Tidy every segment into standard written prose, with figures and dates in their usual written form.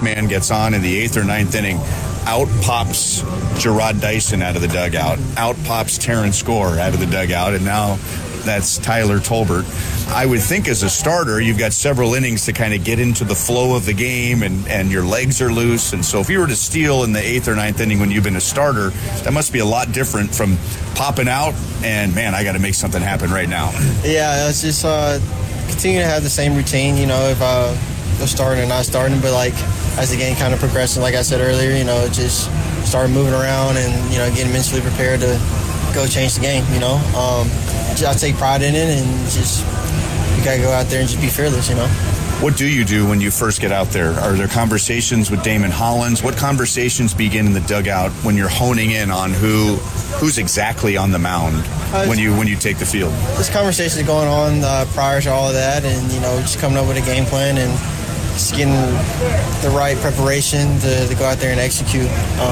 next man gets on in the 8th or 9th inning, out pops Gerard Dyson out of the dugout. Out pops Terrence Gore out of the dugout. And now that's Tyler Tolbert. I would think as a starter, you've got several innings to kind of get into the flow of the game, and your legs are loose. And so if you were to steal in the 8th or 9th inning when you've been a starter, that must be a lot different from popping out and, man, I got to make something happen right now. Yeah, it's just continue to have the same routine, if they're starting or not starting. But, as the game kind of progresses, like I said earlier, just start moving around and, getting mentally prepared to go change the game, I take pride in it, and just you got to go out there and just be fearless, What do you do when you first get out there? Are there conversations with Damon Hollins? What conversations begin in the dugout when you're honing in on who's exactly on the mound when you take the field? This conversation is going on prior to all of that, and just coming up with a game plan and just getting the right preparation to go out there and execute.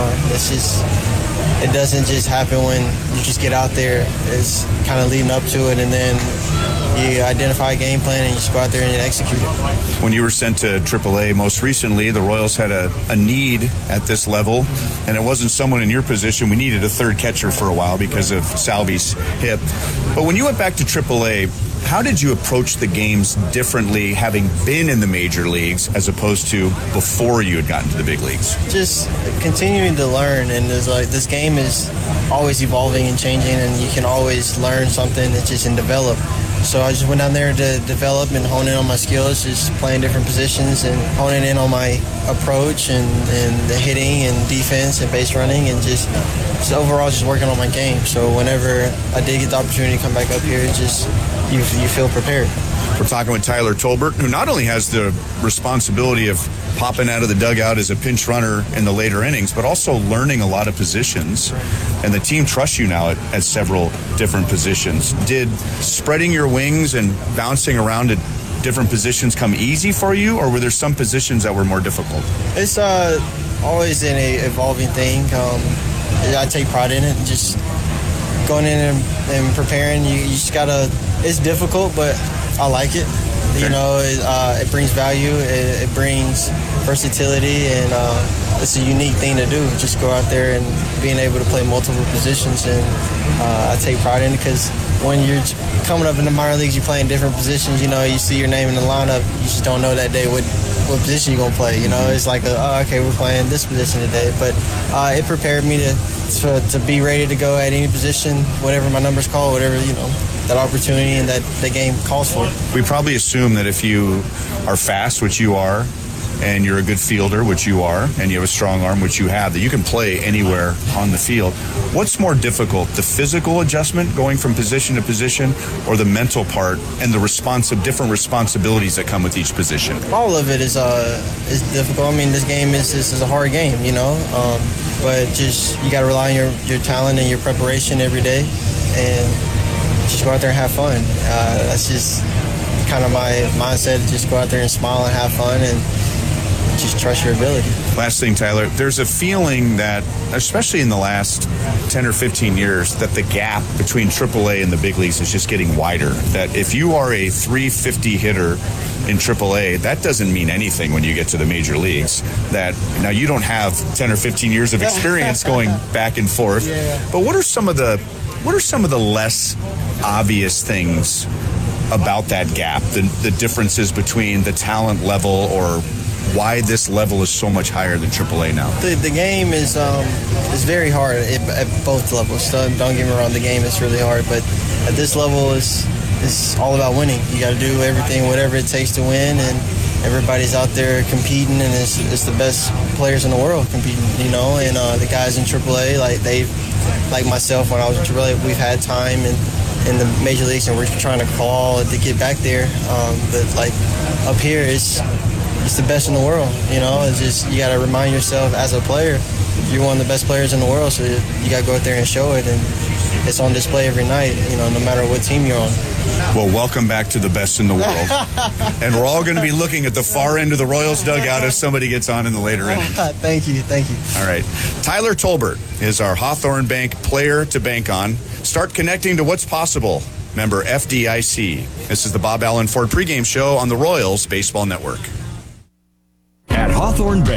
It doesn't just happen when you just get out there. It's kind of leading up to it, and then you identify a game plan and you just go out there and execute it. When you were sent to AAA most recently, the Royals had a need at this level, and it wasn't someone in your position. We needed a third catcher for a while because of Salvi's hip. But when you went back to AAA, how did you approach the games differently, having been in the major leagues as opposed to before you had gotten to the big leagues? Just continuing to learn, and this game is always evolving and changing, and you can always learn something that's just and develop. So I just went down there to develop and hone in on my skills, just playing different positions and honing in on my approach and the hitting and defense and base running, and just overall just working on my game. So whenever I did get the opportunity to come back up here, you feel prepared. We're talking with Tyler Tolbert, who not only has the responsibility of popping out of the dugout as a pinch runner in the later innings, but also learning a lot of positions. And the team trusts you now at several different positions. Did spreading your wings and bouncing around at different positions come easy for you, or were there some positions that were more difficult? It's always an evolving thing. I take pride in it. Just going in and preparing, you just gotta. It's difficult, but I like it. It brings value. It brings versatility, and it's a unique thing to do. Just go out there and being able to play multiple positions, and I take pride in it because when you're coming up in the minor leagues, you play in different positions. You see your name in the lineup, you just don't know that day what position you're gonna play. It's like, okay, we're playing this position today. But it prepared me to be ready to go at any position, whatever my numbers call, whatever that opportunity and that the game calls for. We probably assume that if you are fast, which you are, and you're a good fielder, which you are, and you have a strong arm, which you have, that you can play anywhere on the field. What's more difficult, the physical adjustment going from position to position, or the mental part and the different responsibilities that come with each position? All of it is difficult. I mean, this is a hard game, but just you got to rely on your talent and your preparation every day, and just go out there and have fun. That's just kind of my mindset. Just go out there and smile and have fun, and just trust your ability. Last thing, Tyler, there's a feeling that, especially in the last 10 or 15 years, that the gap between AAA and the big leagues is just getting wider. That if you are a 350 hitter in AAA, that doesn't mean anything when you get to the major leagues. That now you don't have 10 or 15 years of experience going back and forth. Yeah. But what are some of the less obvious things about that gap, the differences between the talent level, or why this level is so much higher than AAA now? The game is very hard at both levels. Don't get me wrong, the game is really hard, but at this level it's all about winning. You got to do everything, whatever it takes to win, and everybody's out there competing, and it's the best players in the world competing, and the guys in AAA, like myself, when I was in AAA, we've had time in the major leagues, and we're trying to claw to get back there. But up here, it's the best in the world. It's just, you got to remind yourself as a player, you're one of the best players in the world, so you got to go out there and show it, and it's on display every night, no matter what team you're on. Well, welcome back to the best in the world. And we're all going to be looking at the far end of the Royals dugout as somebody gets on in the later innings. Thank you. All right. Tyler Tolbert is our Hawthorne Bank player to bank on. Start connecting to what's possible. Member FDIC. This is the Bob Allen Ford pregame show on the Royals Baseball Network. At Hawthorne Bank.